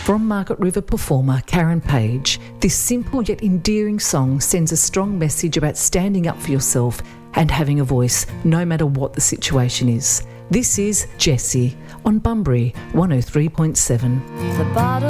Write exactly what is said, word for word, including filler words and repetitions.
From Margaret River performer Karen Page, this simple yet endearing song sends a strong message about standing up for yourself and having a voice no matter what the situation is. This is Jessie on Bunbury one oh three point seven. The bottle